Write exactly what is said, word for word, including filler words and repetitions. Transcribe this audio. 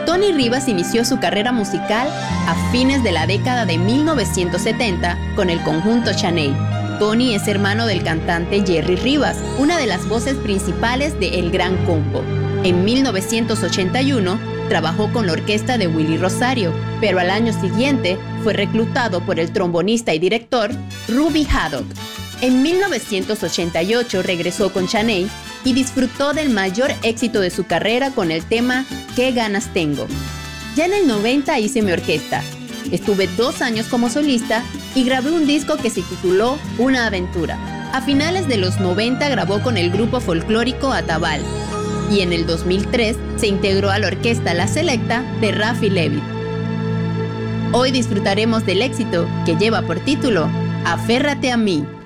Tony Rivas inició su carrera musical a fines de la década de mil novecientos setenta con el conjunto Chaney. Tony es hermano del cantante Jerry Rivas, una de las voces principales de El Gran Combo. En mil novecientos ochenta y uno trabajó con la orquesta de Willy Rosario, pero al año siguiente fue reclutado por el trombonista y director Ruby Haddock. En mil novecientos ochenta y ocho regresó con Chaney y disfrutó del mayor éxito de su carrera con el tema ¿Qué ganas tengo? Ya en el noventa hice mi orquesta. Estuve dos años como solista y grabé un disco que se tituló Una aventura. A finales de los noventa grabó con el grupo folclórico Atabal y en el dos mil tres se integró a la orquesta La Selecta de Rafi Levy. Hoy disfrutaremos del éxito que lleva por título Aférrate a mí.